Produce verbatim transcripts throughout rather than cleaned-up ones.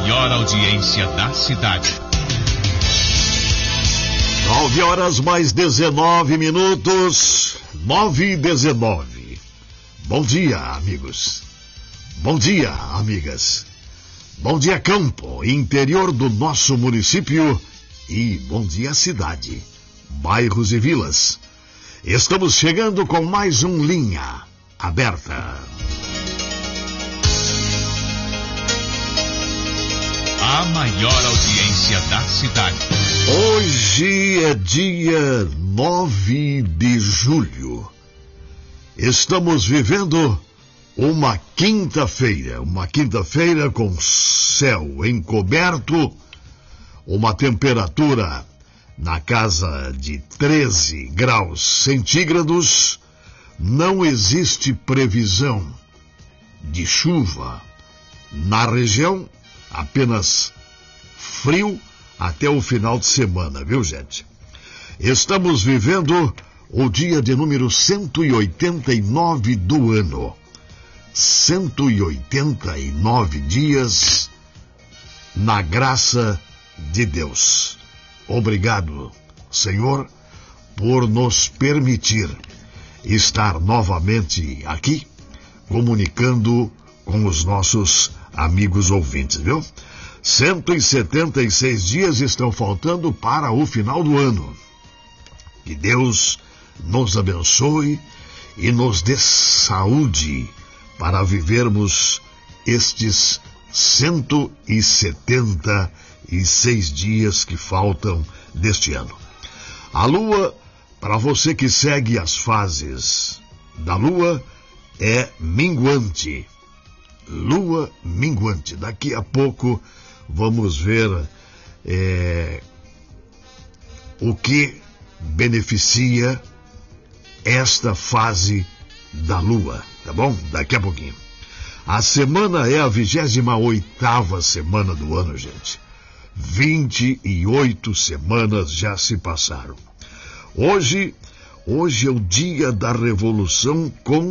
maior audiência da cidade. Nove horas mais dezenove minutos. Nove e dezenove. Bom dia, amigos. Bom dia, amigas. Bom dia, campo, interior do nosso município. E bom dia, cidade, bairros e vilas. Estamos chegando com mais um Linha Aberta. A maior audiência da cidade. Hoje é dia nove de julho. Estamos vivendo uma quinta-feira. Uma quinta-feira com céu encoberto, uma temperatura na casa de treze graus centígrados. Não existe previsão de chuva na região, apenas frio até o final de semana, viu, gente? Estamos vivendo o dia de número cento e oitenta e nove do ano. cento e oitenta e nove dias na graça de Deus. Obrigado, Senhor, por nos permitir estar novamente aqui, comunicando com os nossos amigos ouvintes, viu? cento e setenta e seis dias estão faltando para o final do ano. Que Deus nos abençoe e nos dê saúde para vivermos estes cento e setenta e seis dias que faltam deste ano. A lua, para você que segue as fases da lua, é minguante. Lua minguante. Daqui a pouco vamos ver é, o que beneficia esta fase da lua, tá bom? Daqui a pouquinho. A semana é a vigésima oitava semana do ano, gente. vinte e oito semanas já se passaram. Hoje, hoje é o dia da Revolução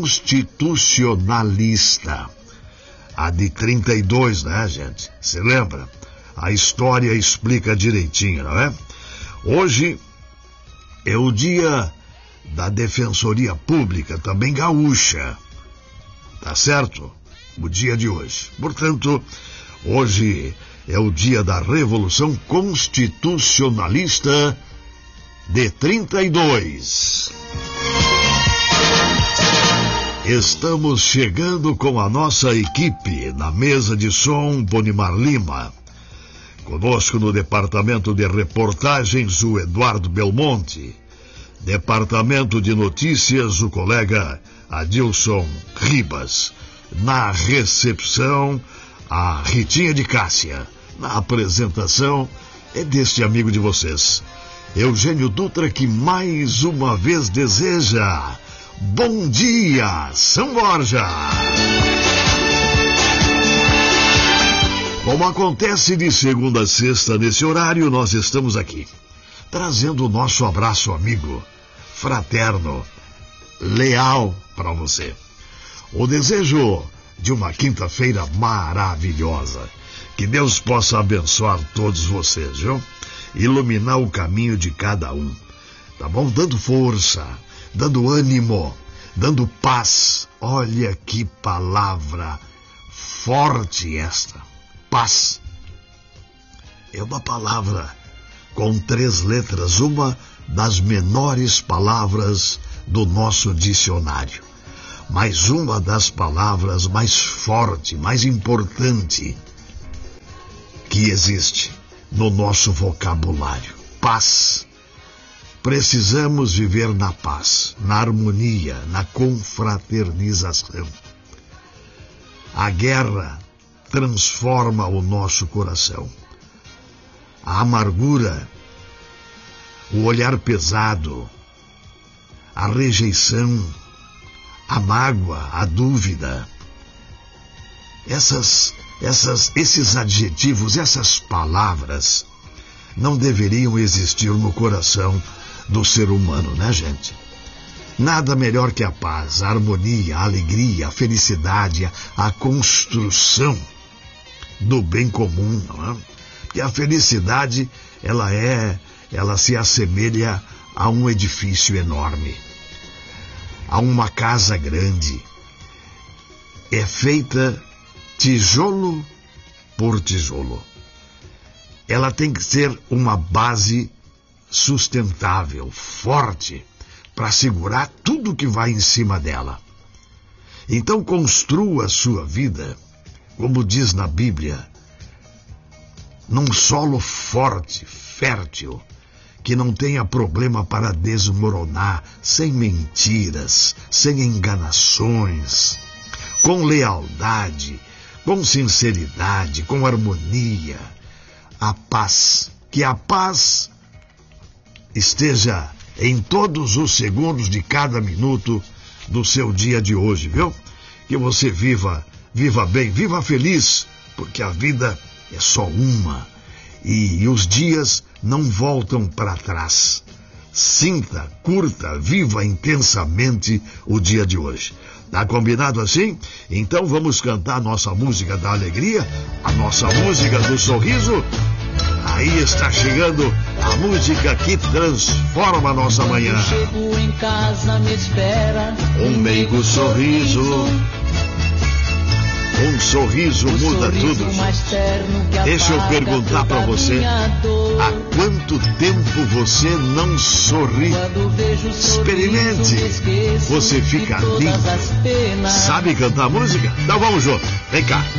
Constitucionalista. A de trinta e dois, né, gente? Você lembra? A história explica direitinho, não é? Hoje é o dia da Defensoria Pública, também gaúcha. Tá certo? O dia de hoje. Portanto, hoje é o dia da Revolução Constitucionalista de trinta e dois. Estamos chegando com a nossa equipe na mesa de som Bonimar Lima. Conosco no departamento de reportagens o Eduardo Belmonte. Departamento de notícias o colega Adilson Ribas. Na recepção a Ritinha de Cássia. Na apresentação é deste amigo de vocês, Eugênio Dutra, que mais uma vez deseja bom dia, São Borja! Como acontece de segunda a sexta nesse horário, nós estamos aqui, trazendo o nosso abraço amigo, fraterno, leal para você. O desejo de uma quinta-feira maravilhosa. Que Deus possa abençoar todos vocês, viu? Iluminar o caminho de cada um, tá bom? Dando força, dando ânimo, dando paz. Olha que palavra forte esta. Paz. É uma palavra com três letras, uma das menores palavras do nosso dicionário, mas uma das palavras mais forte, mais importante que existe no nosso vocabulário. Paz. Precisamos viver na paz, na harmonia, na confraternização. A guerra transforma o nosso coração. A amargura, o olhar pesado, a rejeição, a mágoa, a dúvida. Essas, essas, esses adjetivos, essas palavras não deveriam existir no coração do ser humano, né, gente? Nada melhor que a paz, a harmonia, a alegria, a felicidade, a construção. do bem comum, não é? Porque a felicidade, ela é, ela se assemelha a um edifício enorme, a uma casa grande. É feita tijolo por tijolo. Ela tem que ter uma base sustentável, forte, para segurar tudo que vai em cima dela. Então construa a sua vida, como diz na Bíblia, num solo forte, fértil, que não tenha problema para desmoronar, sem mentiras, sem enganações, com lealdade, com sinceridade, com harmonia, a paz. Que a paz esteja em todos os segundos de cada minuto do seu dia de hoje, viu? Que você viva, viva bem, viva feliz, porque a vida é só uma e, e os dias não voltam para trás. Sinta, curta, viva intensamente o dia de hoje. Tá combinado assim? Então vamos cantar a nossa música da alegria, a nossa música do sorriso. Aí está chegando a música que transforma a nossa manhã. Chego em casa, me espera um meigo sorriso. Um sorriso muda tudo. Deixa eu perguntar para você, há quanto tempo você não sorri? Experimente, você fica lindo. Sabe cantar música? Então vamos junto, vem cá.